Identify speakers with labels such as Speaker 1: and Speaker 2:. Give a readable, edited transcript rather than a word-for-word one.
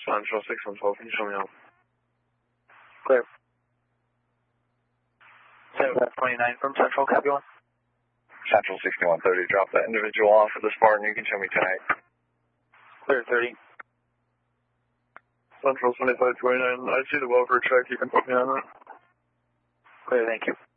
Speaker 1: Central 6112, can you show me out?
Speaker 2: Clear. 729 from Central, copy 1.
Speaker 3: Central 6130, drop that individual off at the Spartan. You can show me 10-8.
Speaker 2: Clear 30.
Speaker 1: Central 2529, I see the welfare check, you can put me on that.
Speaker 2: Clear, thank you.